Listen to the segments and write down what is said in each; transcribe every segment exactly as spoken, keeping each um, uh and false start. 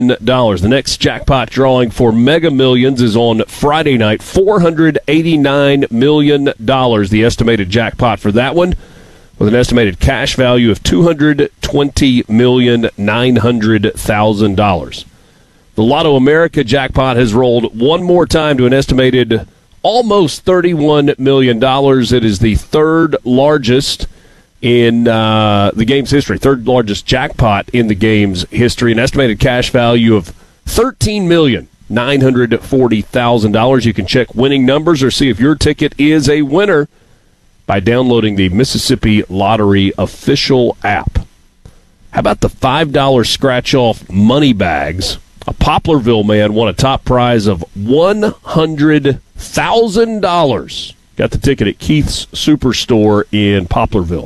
dollars. The next jackpot drawing for Mega Millions is on Friday night. four hundred eighty-nine million dollars, the estimated jackpot for that one, with an estimated cash value of two hundred twenty million nine hundred thousand dollars. The Lotto America jackpot has rolled one more time to an estimated almost thirty-one million dollars. It is the third largest in uh, the game's history, third largest jackpot in the game's history, an estimated cash value of thirteen million nine hundred forty thousand dollars. You can check winning numbers or see if your ticket is a winner by downloading the Mississippi Lottery official app. How about the five dollar scratch-off money bags? A Poplarville man won a top prize of one hundred thousand dollars. Got the ticket at Keith's Superstore in Poplarville.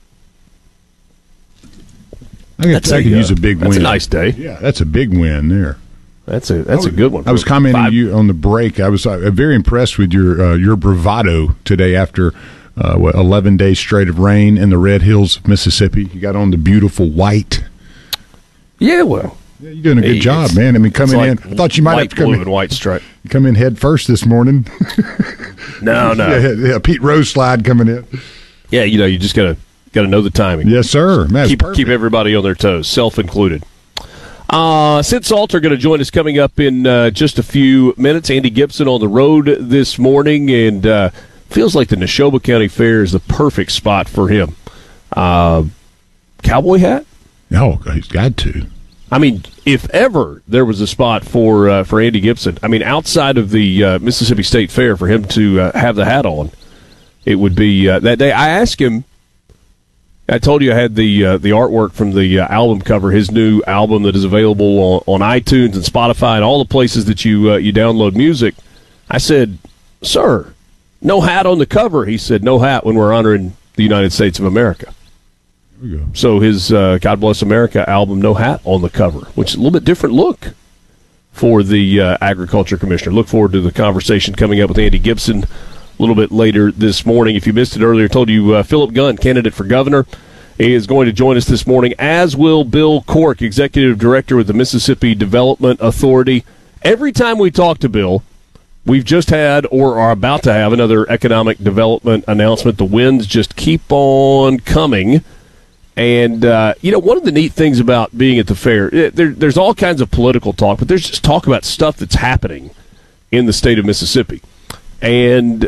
I could, I could use a big that's win. That's a nice day. Yeah, that's a big win there. That's a that's was, a good one. I was commenting to you on the break. I was uh, very impressed with your uh, your bravado today after uh, what, eleven days straight of rain in the Red Hills of Mississippi. You got on the beautiful white. Yeah, well. Yeah, you're doing a good job, man. I mean, coming like in. I thought you might white, have to come blue in. And white stripe. Come in head first this morning. No, no. Yeah, yeah, Pete Rose slide coming in. Yeah, you know, you just got to got to know the timing. Yes, sir. Man, keep keep everybody on their toes, self included. Uh, Sid Salter going to join us coming up in uh, just a few minutes. Andy Gibson on the road this morning, and uh, feels like the Neshoba County Fair is the perfect spot for him. Uh, cowboy hat? Oh, he's got to. I mean, if ever there was a spot for uh, for Andy Gibson, I mean, outside of the uh, Mississippi State Fair, for him to uh, have the hat on, it would be uh, that day. I asked him. I told you I had the uh, the artwork from the uh, album cover, his new album that is available on, on iTunes and Spotify and all the places that you uh, you download music. I said, "Sir, no hat on the cover." He said, "No hat when we're honoring the United States of America." There we go. So his uh, God Bless America album, no hat on the cover, which is a little bit different look for the uh, Agriculture Commissioner. Look forward to the conversation coming up with Andy Gibson a little bit later this morning. If you missed it earlier, I told you uh, Philip Gunn, candidate for governor, is going to join us this morning, as will Bill Cork, executive director with the Mississippi Development Authority. Every time we talk to Bill, we've just had or are about to have another economic development announcement. The wins just keep on coming. And, uh, you know, one of the neat things about being at the fair, there, there's all kinds of political talk, but there's just talk about stuff that's happening in the state of Mississippi. And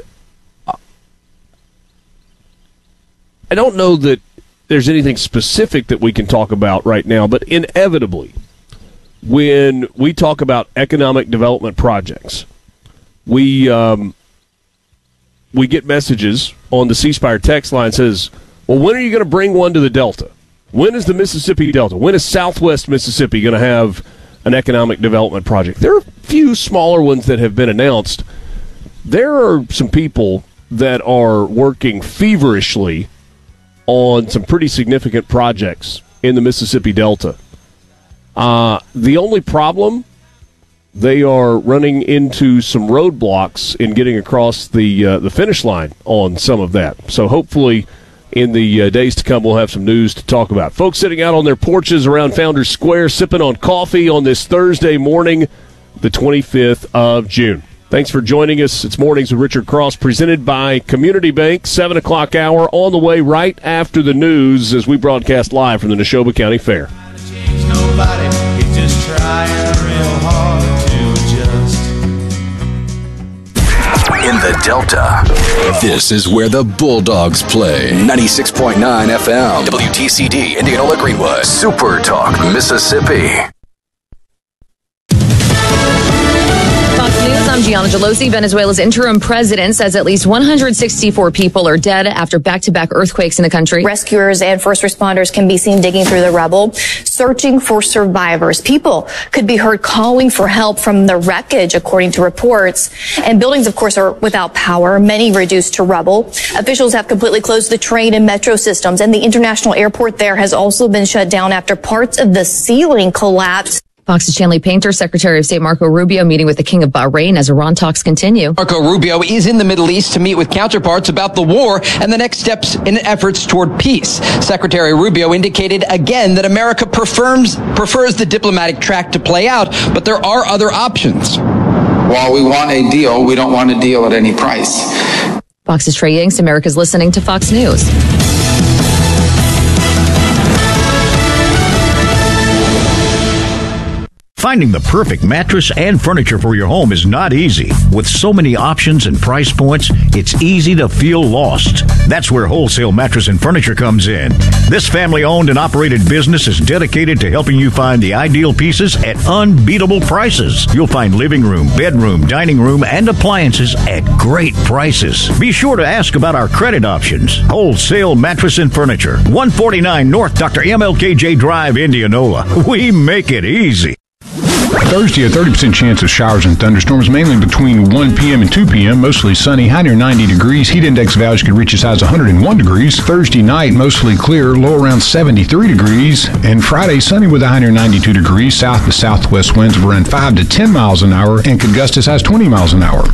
I don't know that there's anything specific that we can talk about right now, but inevitably, when we talk about economic development projects, we um, we get messages on the C Spire text line that says, well, when are you going to bring one to the Delta? When is the Mississippi Delta? When is Southwest Mississippi going to have an economic development project? There are a few smaller ones that have been announced. There are some people that are working feverishly on some pretty significant projects in the Mississippi Delta. Uh, the only problem, they are running into some roadblocks in getting across the uh, the finish line on some of that. So hopefully in the uh, days to come, we'll have some news to talk about. Folks sitting out on their porches around Founders Square, sipping on coffee on this Thursday morning, the twenty-fifth of June. Thanks for joining us. It's Mornings with Richard Cross, presented by Community Bank, seven o'clock hour, on the way right after the news as we broadcast live from the Neshoba County Fair. In the Delta, this is where the Bulldogs play. ninety-six point nine F M, W T C D, Indianola Greenwood, Super Talk, Mississippi. I'm Gianna Gelosi. Venezuela's interim president says at least one hundred sixty-four people are dead after back-to-back earthquakes in the country. Rescuers and first responders can be seen digging through the rubble, searching for survivors. People could be heard calling for help from the wreckage, according to reports. And buildings, of course, are without power, many reduced to rubble. Officials have completely closed the train and metro systems, and the international airport there has also been shut down after parts of the ceiling collapsed. Fox's Chanley Painter, Secretary of State Marco Rubio meeting with the King of Bahrain as Iran talks continue. Marco Rubio is in the Middle East to meet with counterparts about the war and the next steps in efforts toward peace. Secretary Rubio indicated again that America prefers, prefers the diplomatic track to play out, but there are other options. While we want a deal, we don't want a deal at any price. Fox's Trey Yanks, America's listening to Fox News. Finding the perfect mattress and furniture for your home is not easy. With so many options and price points, it's easy to feel lost. That's where Wholesale Mattress and Furniture comes in. This family-owned and operated business is dedicated to helping you find the ideal pieces at unbeatable prices. You'll find living room, bedroom, dining room, and appliances at great prices. Be sure to ask about our credit options. Wholesale Mattress and Furniture, one forty-nine North Doctor M L K J Drive, Indianola. We make it easy. Thursday, a thirty percent chance of showers and thunderstorms, mainly between one p.m. and two p.m. Mostly sunny, high near ninety degrees. Heat index values could reach as high as one hundred one degrees. Thursday night, mostly clear, low around seventy-three degrees. And Friday, sunny with a high near ninety-two degrees. South to southwest winds of around five to ten miles an hour and could gust as high as twenty miles an hour.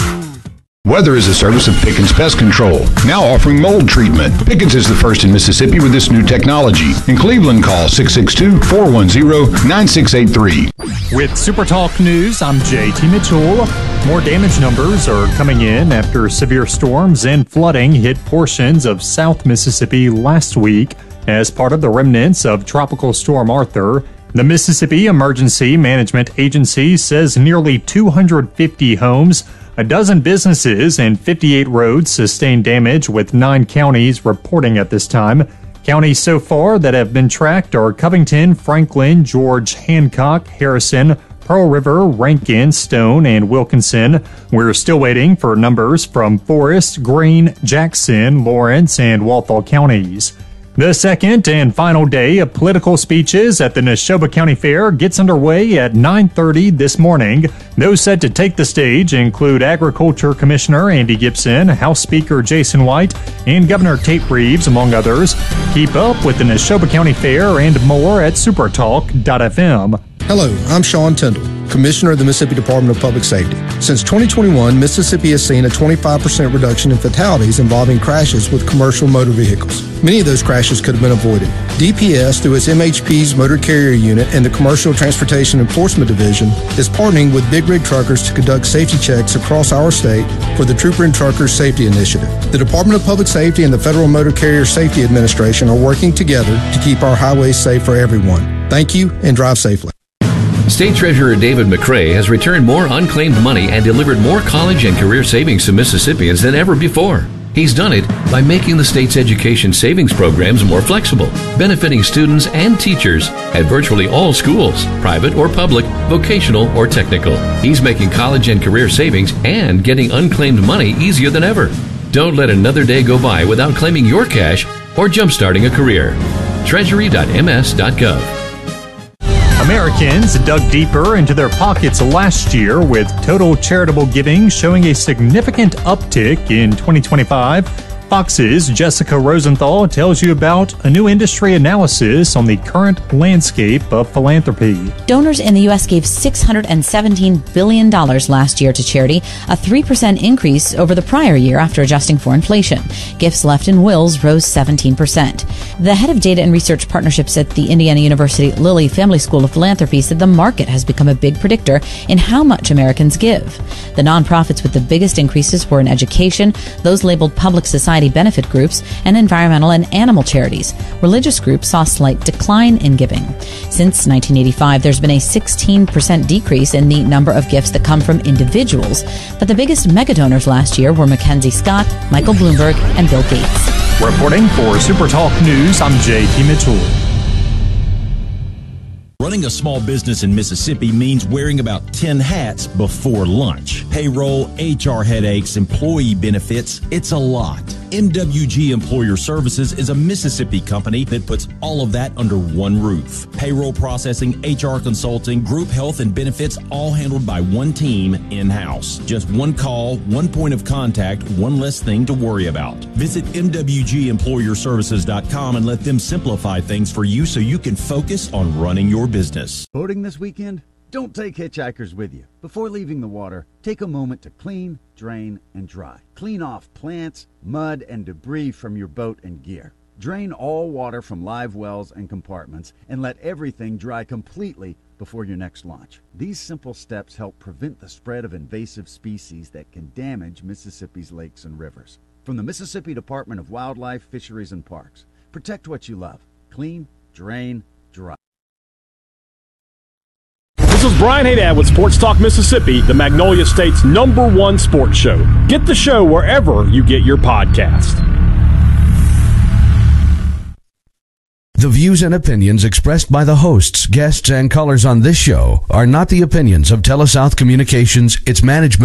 Weather is a service of Pickens Pest Control, now offering mold treatment. Pickens is the first in Mississippi with this new technology. In Cleveland, call six six two, four one zero, nine six eight three. With Super Talk News, I'm J T Mitchell. More damage numbers are coming in after severe storms and flooding hit portions of South Mississippi last week as part of the remnants of Tropical Storm Arthur. The Mississippi Emergency Management Agency says nearly two hundred fifty homes, a dozen businesses, and fifty-eight roads sustained damage, with nine counties reporting at this time. Counties so far that have been tracked are Covington, Franklin, George, Hancock, Harrison, Pearl River, Rankin, Stone, and Wilkinson. We're still waiting for numbers from Forest, Greene, Jackson, Lawrence, and Walthall counties. The second and final day of political speeches at the Neshoba County Fair gets underway at nine thirty this morning. Those set to take the stage include Agriculture Commissioner Andy Gibson, House Speaker Jason White, and Governor Tate Reeves, among others. Keep up with the Neshoba County Fair and more at supertalk dot f m. Hello, I'm Sean Tyndall, Commissioner of the Mississippi Department of Public Safety. Since twenty twenty-one, Mississippi has seen a twenty-five percent reduction in fatalities involving crashes with commercial motor vehicles. Many of those crashes could have been avoided. D P S, through its M H P's Motor Carrier Unit and the Commercial Transportation Enforcement Division, is partnering with Big Rig Truckers to conduct safety checks across our state for the Trooper and Truckers Safety Initiative. The Department of Public Safety and the Federal Motor Carrier Safety Administration are working together to keep our highways safe for everyone. Thank you, and drive safely. State Treasurer David McRae has returned more unclaimed money and delivered more college and career savings to Mississippians than ever before. He's done it by making the state's education savings programs more flexible, benefiting students and teachers at virtually all schools, private or public, vocational or technical. He's making college and career savings and getting unclaimed money easier than ever. Don't let another day go by without claiming your cash or jumpstarting a career. treasury dot m s dot gov. Americans dug deeper into their pockets last year, with total charitable giving showing a significant uptick in twenty twenty-five. Fox's Jessica Rosenthal tells you about a new industry analysis on the current landscape of philanthropy. Donors in the U S gave six hundred seventeen billion dollars last year to charity, a three percent increase over the prior year after adjusting for inflation. Gifts left in wills rose seventeen percent. The head of data and research partnerships at the Indiana University Lilly Family School of Philanthropy said the market has become a big predictor in how much Americans give. The nonprofits with the biggest increases were in education, those labeled public society benefit groups, and environmental and animal charities. Religious groups saw a slight decline in giving. Since nineteen eighty-five, there's been a sixteen percent decrease in the number of gifts that come from individuals, but the biggest megadonors last year were Mackenzie Scott, Michael Bloomberg, and Bill Gates. Reporting for Super Talk News, I'm J T Mitchell. Running a small business in Mississippi means wearing about ten hats before lunch. Payroll, H R headaches, employee benefits, it's a lot. M W G Employer Services is a Mississippi company that puts all of that under one roof. Payroll processing, H R consulting, group health and benefits, all handled by one team in-house. Just one call, one point of contact, one less thing to worry about. Visit M W G employer services dot com and let them simplify things for you so you can focus on running your business. Boating this weekend? Don't take hitchhikers with you. Before leaving the water, take a moment to clean, drain, and dry. Clean off plants, mud, and debris from your boat and gear. Drain all water from live wells and compartments and let everything dry completely before your next launch. These simple steps help prevent the spread of invasive species that can damage Mississippi's lakes and rivers. From the Mississippi Department of Wildlife, Fisheries, and Parks, protect what you love. Clean, drain, dry. This is Brian Haydad with Sports Talk Mississippi, the Magnolia State's number one sports show. Get the show wherever you get your podcast. The views and opinions expressed by the hosts, guests, and callers on this show are not the opinions of TeleSouth Communications, its management,